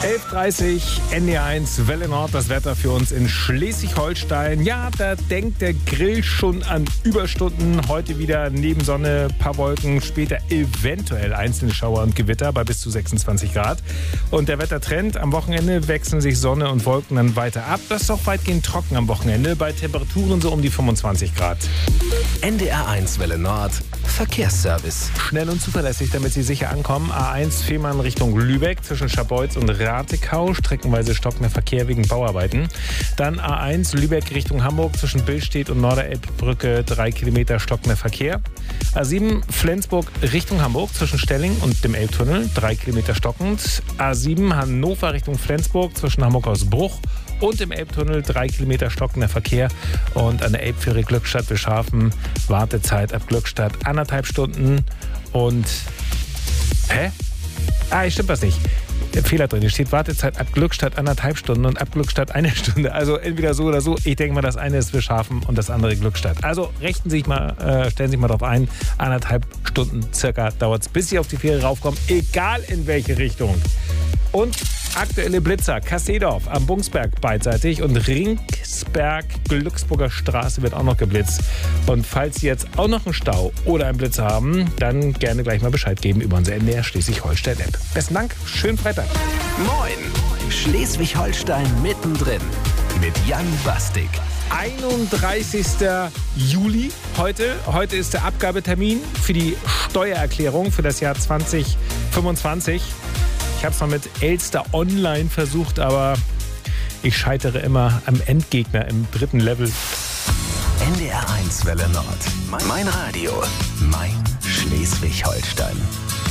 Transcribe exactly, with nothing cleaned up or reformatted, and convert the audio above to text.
elf Uhr dreißig, N D R eins, Welle Nord, das Wetter für uns in Schleswig-Holstein. Ja, da denkt der Grill schon an Überstunden. Heute wieder neben Sonne, paar Wolken, später eventuell einzelne Schauer und Gewitter bei bis zu sechsundzwanzig Grad. Und der Wettertrend, am Wochenende wechseln sich Sonne und Wolken dann weiter ab. Das ist auch weitgehend trocken am Wochenende, bei Temperaturen so um die fünfundzwanzig Grad. N D R eins Welle Nord, Verkehrsservice. Schnell und zuverlässig, damit Sie sicher ankommen. A eins Fehmarn Richtung Lübeck zwischen Scharbeutz und Ratekau. Streckenweise stockender Verkehr wegen Bauarbeiten. Dann A eins Lübeck Richtung Hamburg zwischen Billstedt und Norderelbbrücke. Drei Kilometer stockender Verkehr. A sieben Flensburg Richtung Hamburg zwischen Stelling und dem Elbtunnel. Drei Kilometer stockend. A sieben Hannover Richtung Flensburg zwischen Hamburg-Hausbruch und im Elbtunnel drei Kilometer stockender Verkehr. Und an der Elbfähre Glückstadt-Wilschafen Wartezeit ab Glückstadt anderthalb Stunden. Und hä? Ah, stimmt was nicht. Fehler drin. Hier steht Wartezeit ab Glückstadt anderthalb Stunden und ab Glückstadt eine Stunde. Also entweder so oder so. Ich denke mal, das eine ist Wilschafen und das andere Glückstadt. Also richten Sie sich mal, äh, stellen Sie sich mal drauf ein. Anderthalb Stunden circa dauert es, bis Sie auf die Fähre raufkommen. Egal in welche Richtung. Und aktuelle Blitzer. Kassedorf am Bungsberg beidseitig und Ringsberg, Glücksburger Straße wird auch noch geblitzt. Und falls Sie jetzt auch noch einen Stau oder einen Blitzer haben, dann gerne gleich mal Bescheid geben über unsere N D R Schleswig-Holstein-App. Besten Dank, schönen Freitag. Moin, Schleswig-Holstein mittendrin mit Jan Bastik. einunddreißigster Juli heute. Heute ist der Abgabetermin für die Steuererklärung für das Jahr zwanzig fünfundzwanzig. Ich habe es mal mit Elster Online versucht, aber ich scheitere immer am Endgegner im dritten Level. N D R eins Welle Nord. Mein Radio. Mein Schleswig-Holstein.